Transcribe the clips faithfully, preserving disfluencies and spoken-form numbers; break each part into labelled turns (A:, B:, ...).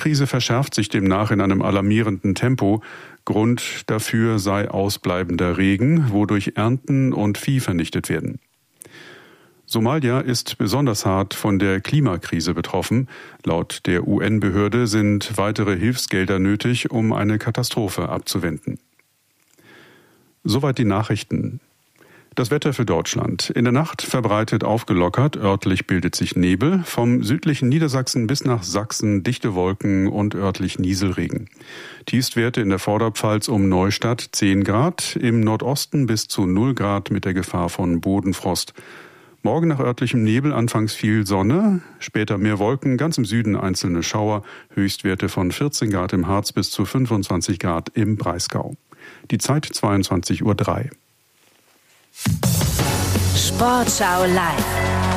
A: Klimakrise verschärft sich demnach in einem alarmierenden Tempo. Grund dafür sei ausbleibender Regen, wodurch Ernten und Vieh vernichtet werden. Somalia ist besonders hart von der Klimakrise betroffen. Laut der U N-Behörde sind weitere Hilfsgelder nötig, um eine Katastrophe abzuwenden. Soweit die Nachrichten. Das Wetter für Deutschland. In der Nacht verbreitet aufgelockert, örtlich bildet sich Nebel. Vom südlichen Niedersachsen bis nach Sachsen dichte Wolken und örtlich Nieselregen. Tiefstwerte in der Vorderpfalz um Neustadt zehn Grad, im Nordosten bis zu null Grad mit der Gefahr von Bodenfrost. Morgen nach örtlichem Nebel anfangs viel Sonne, später mehr Wolken, ganz im Süden einzelne Schauer, Höchstwerte von vierzehn Grad im Harz bis zu fünfundzwanzig Grad im Breisgau. Die Zeit zweiundzwanzig Uhr drei.
B: Sportschau live.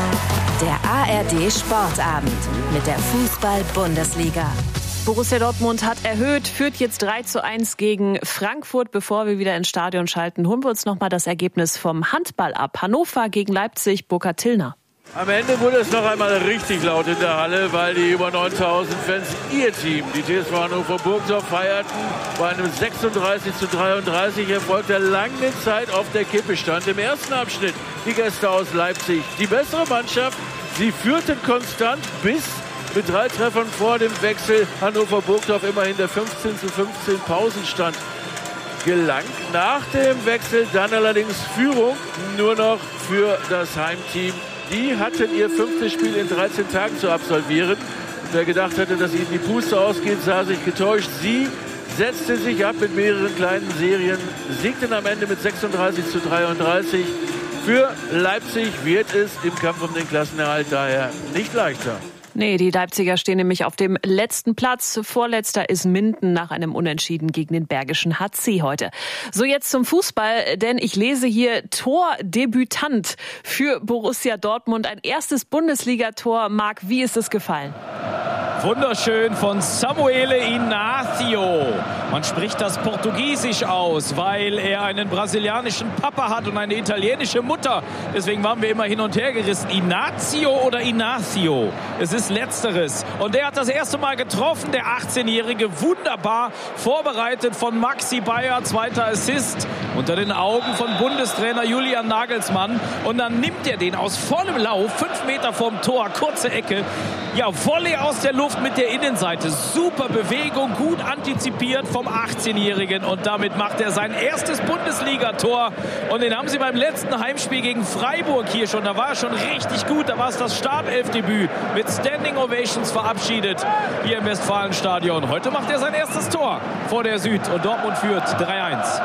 B: Der A R D Sportabend mit der Fußball-Bundesliga.
C: Borussia Dortmund hat erhöht, führt jetzt drei zu eins gegen Frankfurt. Bevor wir wieder ins Stadion schalten, holen wir uns noch mal das Ergebnis vom Handball ab. Hannover gegen Leipzig, Burkhard Tillner.
D: Am Ende wurde es noch einmal richtig laut in der Halle, weil die über neuntausend Fans ihr Team, die T S V Hannover Burgdorf, feierten. Bei einem sechsunddreißig zu dreiunddreißig Erfolg, der lange Zeit auf der Kippe stand. Im ersten Abschnitt die Gäste aus Leipzig, die bessere Mannschaft. Sie führten konstant bis mit drei Treffern vor dem Wechsel Hannover Burgdorf immerhin der fünfzehn zu fünfzehn Pausenstand gelang. Nach dem Wechsel dann allerdings Führung nur noch für das Heimteam. Die hatten ihr fünftes Spiel in dreizehn Tagen zu absolvieren. Wer gedacht hatte, dass ihnen die Puste ausgeht, sah sich getäuscht. Sie setzte sich ab mit mehreren kleinen Serien, siegten am Ende mit sechsunddreißig zu dreiunddreißig. Für Leipzig wird es im Kampf um den Klassenerhalt daher nicht leichter.
C: Nee, die Leipziger stehen nämlich auf dem letzten Platz. Vorletzter ist Minden nach einem Unentschieden gegen den Bergischen H C heute. So, jetzt zum Fußball, denn ich lese hier Tordebütant für Borussia Dortmund. Ein erstes Bundesligator. Marc, wie ist es gefallen?
E: Wunderschön von Samuele Inácio. Man spricht das Portugiesisch aus, weil er einen brasilianischen Papa hat und eine italienische Mutter. Deswegen waren wir immer hin und her gerissen. Inácio oder Inácio? Es ist Letzteres. Und der hat das erste Mal getroffen, der achtzehnjährige, wunderbar vorbereitet von Maxi Bayer, zweiter Assist, unter den Augen von Bundestrainer Julian Nagelsmann. Und dann nimmt er den aus vollem Lauf, fünf Meter vom Tor, kurze Ecke. Ja, Volley aus der Luft mit der Innenseite. Super Bewegung, gut antizipiert vom achtzehnjährigen. Und damit macht er sein erstes Bundesligator. Und den haben sie beim letzten Heimspiel gegen Freiburg hier schon. Da war er schon richtig gut. Da war es das Startelfdebüt mit Standing Ovations verabschiedet hier im Westfalenstadion. Heute macht er sein erstes Tor vor der Süd. Und Dortmund führt drei eins.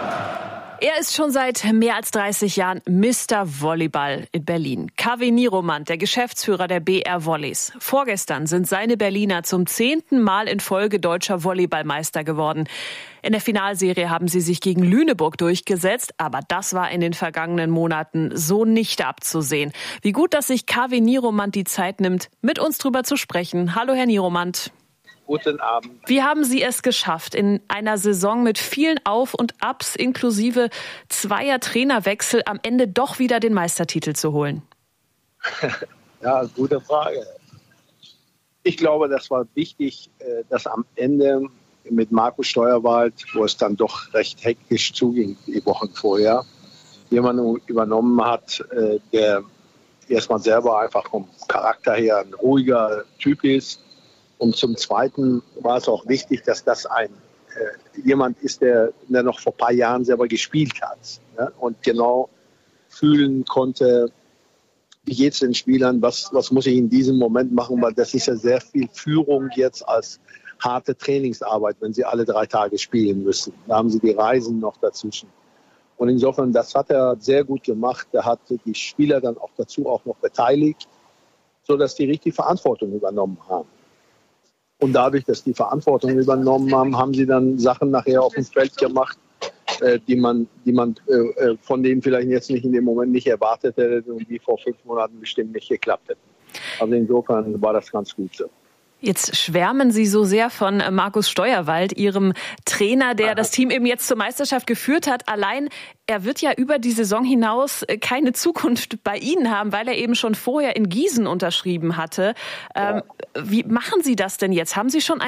C: Er ist schon seit mehr als dreißig Jahren Mister Volleyball in Berlin. Kaveh Niromand, der Geschäftsführer der B R Volleys. Vorgestern sind seine Berliner zum zehnten Mal in Folge deutscher Volleyballmeister geworden. In der Finalserie haben sie sich gegen Lüneburg durchgesetzt, aber das war in den vergangenen Monaten so nicht abzusehen. Wie gut, dass sich Kaveh Niromand die Zeit nimmt, mit uns drüber zu sprechen. Hallo, Herr Niromand.
F: Guten Abend.
C: Wie haben Sie es geschafft, in einer Saison mit vielen Auf- und Abs inklusive zweier Trainerwechsel am Ende doch wieder den Meistertitel zu holen?
F: Ja, gute Frage. Ich glaube, das war wichtig, dass am Ende mit Markus Steuerwald, wo es dann doch recht hektisch zuging die Wochen vorher, jemand übernommen hat, der erstmal selber einfach vom Charakter her ein ruhiger Typ ist. Und zum Zweiten war es auch wichtig, dass das ein äh, jemand ist, der, der noch vor ein paar Jahren selber gespielt hat, ne? Und genau fühlen konnte, wie geht es den Spielern, was, was muss ich in diesem Moment machen, weil das ist ja sehr viel Führung jetzt als harte Trainingsarbeit, wenn sie alle drei Tage spielen müssen. Da haben sie die Reisen noch dazwischen. Und insofern, das hat er sehr gut gemacht. Er hat die Spieler dann auch dazu auch noch beteiligt, sodass die richtig Verantwortung übernommen haben. Und dadurch, dass die Verantwortung übernommen haben, haben sie dann Sachen nachher auf dem Feld gemacht, äh, die man, die man äh, von denen vielleicht jetzt nicht in dem Moment nicht erwartet hätte und die vor fünf Monaten bestimmt nicht geklappt hätten. Also insofern war das ganz gut so.
C: Jetzt schwärmen Sie so sehr von Markus Steuerwald, Ihrem Trainer, der das Team eben jetzt zur Meisterschaft geführt hat. Allein, er wird ja über die Saison hinaus keine Zukunft bei Ihnen haben, weil er eben schon vorher in Gießen unterschrieben hatte. Ähm, ja. Wie machen Sie das denn jetzt? Haben Sie schon